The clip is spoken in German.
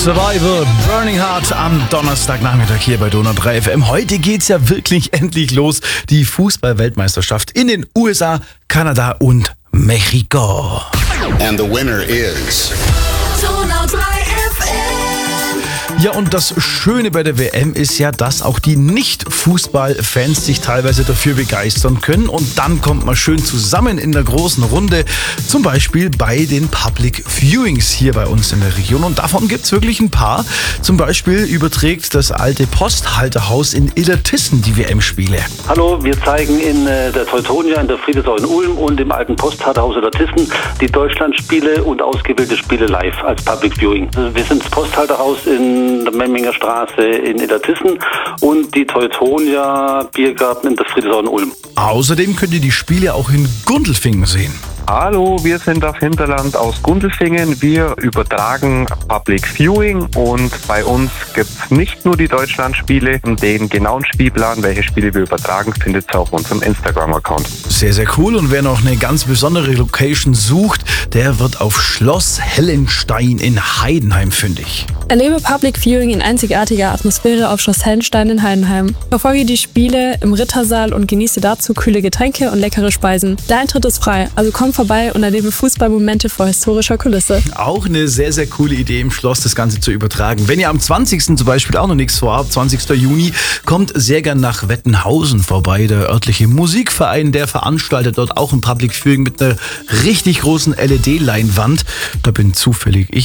Survival, Burning Heart am Donnerstagnachmittag hier bei Donau 3 FM. Heute geht's ja wirklich endlich los. Die Fußball-Weltmeisterschaft in den USA, Kanada und Mexiko. And the winner is Donau 3 FM. Ja, und das Schöne bei der WM ist ja, dass auch die Nicht-Fußball-Fans sich teilweise dafür begeistern können. Und dann kommt man schön zusammen in der großen Runde, zum Beispiel bei den Public Viewings hier bei uns in der Region. Und davon gibt's wirklich ein paar. Zum Beispiel überträgt das alte Posthalterhaus in Illertissen die WM-Spiele. Hallo, wir zeigen in der Teutonia, in der Friedrichsau in Ulm und im alten Posthalterhaus Illertissen die Deutschlandspiele und ausgewählte Spiele live als Public Viewing. Also wir sind das Posthalterhaus in der Memminger Straße in Illertissen und die Teutonia Biergarten in der Friedrichsau in Ulm. Außerdem könnt ihr die Spiele auch in Gundelfingen sehen. Hallo, wir sind auf Hinterland aus Gundelfingen. Wir übertragen Public Viewing und bei uns gibt es nicht nur die Deutschlandspiele. Den genauen Spielplan, welche Spiele wir übertragen, findet ihr auf unserem Instagram-Account. Sehr, sehr cool. Und wer noch eine ganz besondere Location sucht, der wird auf Schloss Hellenstein in Heidenheim fündig. Erlebe Public Viewing in einzigartiger Atmosphäre auf Schloss Hellenstein in Heidenheim. Verfolge die Spiele im Rittersaal und genieße dazu kühle Getränke und leckere Speisen. Der Eintritt ist frei, also komm vorbei und erlebe Fußballmomente vor historischer Kulisse. Auch eine sehr, sehr coole Idee im Schloss, das Ganze zu übertragen. Wenn ihr am 20. zum Beispiel auch noch nichts vorhabt, 20. Juni, kommt sehr gern nach Wettenhausen vorbei. Der örtliche Musikverein, der veranstaltet dort auch ein Public Viewing mit einer richtig großen LED-Leinwand. Da bin zufällig ich